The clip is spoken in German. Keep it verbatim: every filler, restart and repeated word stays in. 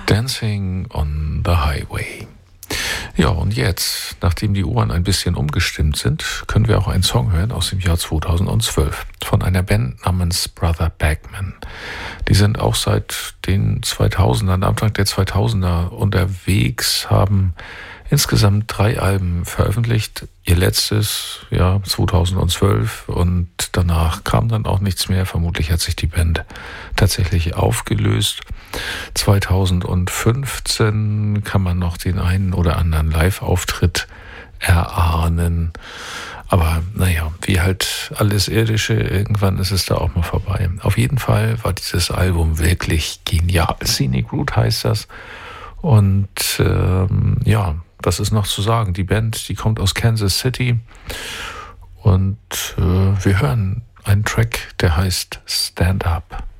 Dancing on the Highway. Ja, und jetzt, nachdem die Uhren ein bisschen umgestimmt sind, können wir auch einen Song hören aus dem Jahr zweitausendzwölf von einer Band namens Brother Bagman. Die sind auch seit den zweitausendern, Anfang der zweitausender unterwegs, haben insgesamt drei Alben veröffentlicht. Ihr letztes, ja, zweitausendzwölf, und danach kam dann auch nichts mehr. Vermutlich hat sich die Band tatsächlich aufgelöst. zweitausendfünfzehn kann man noch den einen oder anderen Live-Auftritt erahnen. Aber naja, wie halt alles Irdische, irgendwann ist es da auch mal vorbei. Auf jeden Fall war dieses Album wirklich genial. Scenic Route heißt das. Und ähm, ja, was ist noch zu sagen? Die Band, die kommt aus Kansas City. Und äh, wir hören einen Track, der heißt Stand Up.